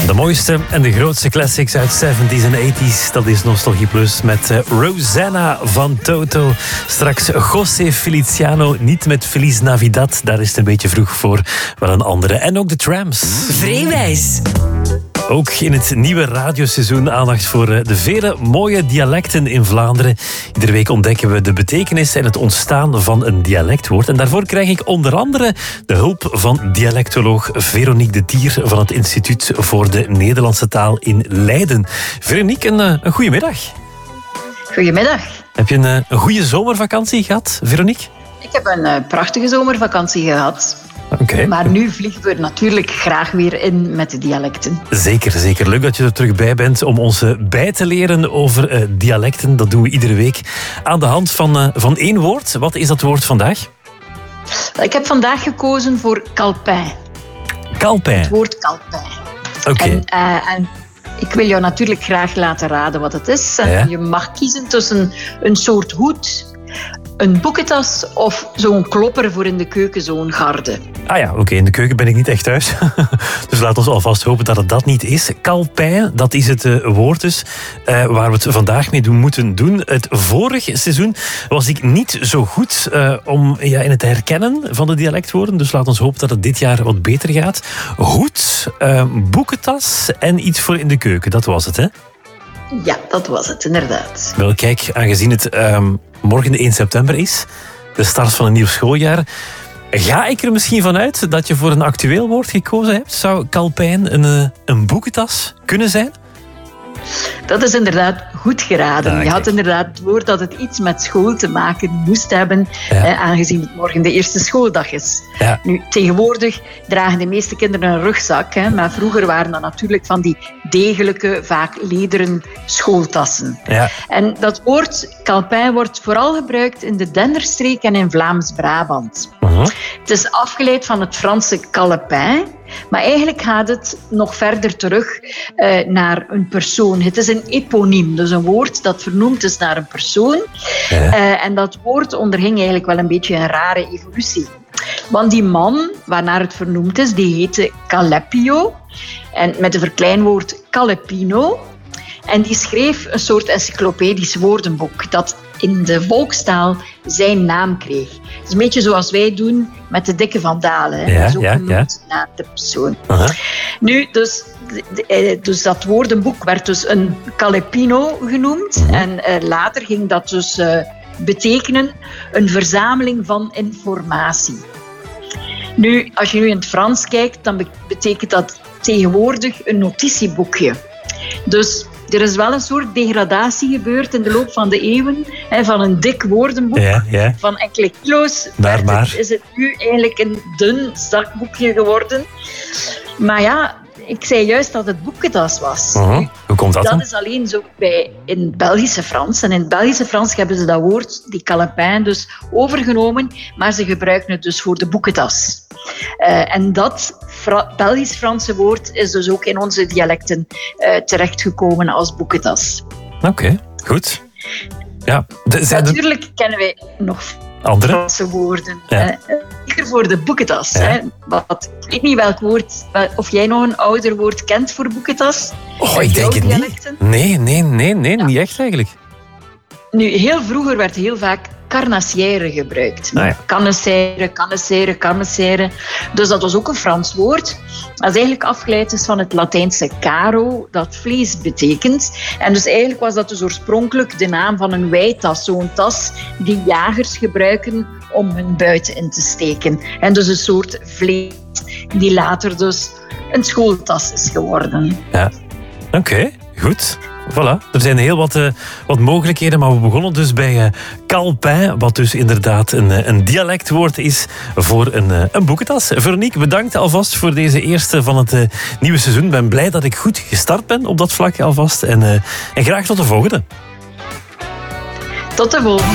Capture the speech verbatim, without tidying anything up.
De mooiste en de grootste classics uit zeventies en tachtiger. Dat is Nostalgie Plus met uh, Rosanna van Toto. Straks José Feliciano, niet met Feliz Navidad. Daar is het een beetje vroeg voor. Wel een andere. En ook de Trams. Vreewijs. Ook in het nieuwe radioseizoen aandacht voor de vele mooie dialecten in Vlaanderen. Iedere week ontdekken we de betekenis en het ontstaan van een dialectwoord. En daarvoor krijg ik onder andere de hulp van dialectoloog Veronique de Tier van het Instituut voor de Nederlandse Taal in Leiden. Veronique, een, een goede middag. Goedemiddag. Heb je een, een goede zomervakantie gehad, Veronique? Ik heb een uh, prachtige zomervakantie gehad. Okay. Maar nu vliegen we er natuurlijk graag weer in met de dialecten. Zeker, zeker. Leuk dat je er terug bij bent om ons bij te leren over uh, dialecten. Dat doen we iedere week aan de hand van, uh, van één woord. Wat is dat woord vandaag? Ik heb vandaag gekozen voor Calpin. Calpin? Het woord Calpin. Oké. Okay. En, uh, en ik wil jou natuurlijk graag laten raden wat het is. En ja? Je mag kiezen tussen een soort hoed, een boekentas of zo'n klopper voor in de keuken, zo'n garde. Ah ja, oké, okay. In de keuken ben ik niet echt thuis. Dus laten we alvast hopen dat het dat niet is. Calpin, dat is het uh, woord dus uh, waar we het vandaag mee doen, moeten doen. Het vorige seizoen was ik niet zo goed uh, om, ja, in het herkennen van de dialectwoorden. Dus laten we hopen dat het dit jaar wat beter gaat. Hoed, uh, boekentas en iets voor in de keuken, dat was het, hè? Ja, dat was het, inderdaad. Wel, kijk, aangezien het um, morgen de eerste september is, de start van een nieuw schooljaar, ga ik er misschien vanuit dat je voor een actueel woord gekozen hebt? Zou Calpin een, een boekentas kunnen zijn? Dat is inderdaad goed geraden. Ja, je had inderdaad het woord dat het iets met school te maken moest hebben, ja. eh, aangezien het morgen de eerste schooldag is. Ja. Nu, tegenwoordig dragen de meeste kinderen een rugzak, hè, maar vroeger waren dat natuurlijk van die degelijke, vaak lederen schooltassen. Ja. En dat woord Calpin wordt vooral gebruikt in de Denderstreek en in Vlaams-Brabant. Uh-huh. Het is afgeleid van het Franse calepin, maar eigenlijk gaat het nog verder terug uh, naar een persoon. Het is een eponiem, dus een woord dat vernoemd is naar een persoon. Ja. Uh, en dat woord onderging eigenlijk wel een beetje een rare evolutie. Want die man, waarnaar het vernoemd is, die heette Calepio. En met een verkleinwoord Calepino. En die schreef een soort encyclopedisch woordenboek dat in de volkstaal zijn naam kreeg. Het is een beetje zoals wij doen met de dikke Van Dalen. Hè. Ja, dat is ook ja, genoemd ja. naar de persoon. Uh-huh. Nu, dus, dus dat woordenboek werd dus een Calepino genoemd. Uh-huh. En uh, later ging dat dus uh, betekenen een verzameling van informatie. Nu, als je nu in het Frans kijkt, dan betekent dat tegenwoordig een notitieboekje. Dus er is wel een soort degradatie gebeurd in de loop van de eeuwen. Hè, van een dik woordenboek ja, ja. van enkele kilo's. Maar, maar. Het, is het nu eigenlijk een dun zakboekje geworden. Maar ja, ik zei juist dat het boekentas was. Uh-huh. Hoe komt dat Dat dan? is alleen zo bij in het Belgische Frans. En in het Belgische Frans hebben ze dat woord, die Callepin, dus overgenomen. Maar ze gebruiken het dus voor de boekentas. Uh, en dat Fra- Belgisch-Franse woord is dus ook in onze dialecten uh, terechtgekomen als boekentas. Oké, okay, goed. Ja, de, zijn Natuurlijk er... kennen wij nog andere Franse woorden. Ja. Zeker voor de boekentas. Ja. Hè. Wat, ik weet niet welk woord, of jij nog een ouder woord kent voor boekentas. Oh, ik denk het dialecten? niet. Nee, nee, nee, nee, ja. Niet echt eigenlijk. Nu, heel vroeger werd heel vaak carnassière gebruikt. Ah, ja. Cannassière, cannassière, cannassière. Dus dat was ook een Frans woord. Dat is eigenlijk afgeleid is van het Latijnse caro, dat vlees betekent. En dus eigenlijk was dat dus oorspronkelijk de naam van een weitas. Zo'n tas die jagers gebruiken om hun buit in te steken. En dus een soort vlees die later dus een schooltas is geworden. Ja, oké, okay, goed. Voilà, er zijn heel wat, uh, wat mogelijkheden, maar we begonnen dus bij uh, Calpin, wat dus inderdaad een, uh, een dialectwoord is voor een, uh, een boekentas. Veronique, bedankt alvast voor deze eerste van het uh, nieuwe seizoen. Ik ben blij dat ik goed gestart ben op dat vlak alvast. En, uh, en graag tot de volgende. Tot de volgende.